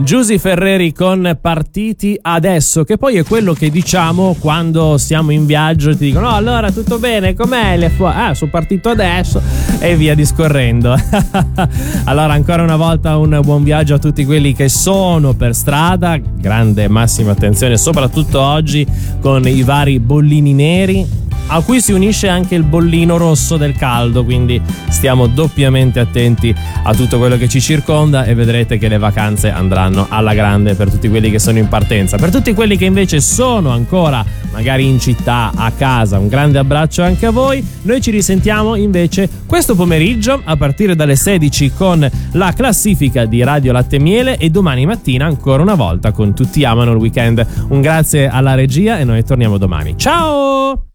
Giusy Ferreri con Partiti Adesso, che poi è quello che diciamo quando siamo in viaggio e ti dicono: no, allora tutto bene, com'è? Sono partito adesso, e via discorrendo. Allora, ancora una volta un buon viaggio a tutti quelli che sono per strada, grande massima attenzione soprattutto oggi con i vari bollini neri, a cui si unisce anche il bollino rosso del caldo, quindi stiamo doppiamente attenti a tutto quello che ci circonda e vedrete che le vacanze andranno alla grande per tutti quelli che sono in partenza. Per tutti quelli che invece sono ancora magari in città, a casa, un grande abbraccio anche a voi. Noi ci risentiamo invece questo pomeriggio a partire dalle 16 con la classifica di Radio Latte e Miele, e domani mattina ancora una volta con Tutti amano il weekend. Un grazie alla regia e noi torniamo domani. Ciao!